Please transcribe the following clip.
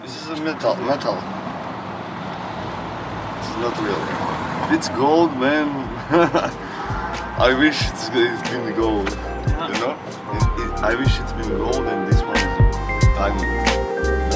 This is a metal. It's not real. If it's gold, man, I wish it's been gold. You know? I wish it's been gold and this one is diamond.